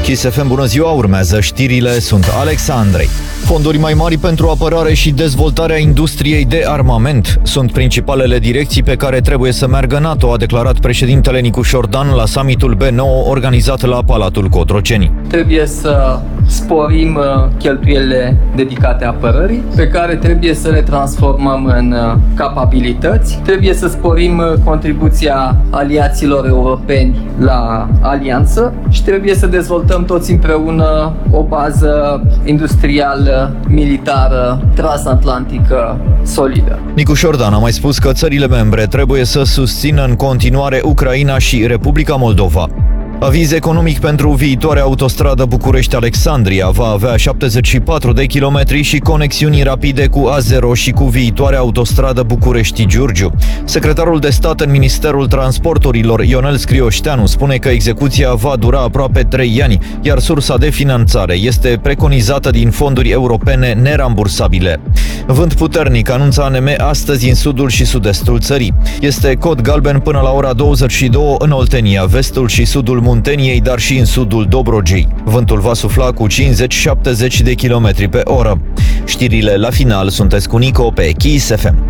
Kiss FM, bună ziua, urmează știrile, sunt Alex Andrei. Fonduri mai mari pentru apărare și dezvoltarea industriei de armament sunt principalele direcții pe care trebuie să meargă NATO, a declarat președintele Nicu Șordan la summitul B9 organizat la Palatul Cotroceni. Trebuie să sporim cheltuielile dedicate apărării, pe care trebuie să le transformăm în capabilități. Trebuie să sporim contribuția aliaților europeni la alianță și trebuie să dezvoltăm toți împreună o bază industrială, militară, transatlantică solidă. Nicu Șordan a mai spus că țările membre trebuie să susțină în continuare Ucraina și Republica Moldova. Aviz economic pentru viitoarea autostradă București-Alexandria. Va avea 74 de kilometri și conexiuni rapide cu A0 și cu viitoarea autostradă București-Giurgiu. Secretarul de stat în Ministerul Transporturilor, Ionel Scrioșteanu, spune că execuția va dura aproape 3 ani, iar sursa de finanțare este preconizată din fonduri europene nerambursabile. Vânt puternic, anunță ANM astăzi în sudul și sud-estul țării. Este cod galben până la ora 22 în Oltenia, vestul și sudul Munteniei, dar și în sudul Dobrogei. Vântul va sufla cu 50-70 de km pe oră. Știrile la final, sunteți cu Nico pe Kiss FM.